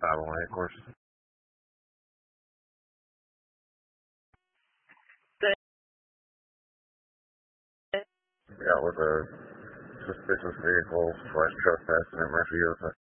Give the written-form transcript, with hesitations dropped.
518, of course. Yeah, with a suspicious vehicle / trespassing at Murphy USA.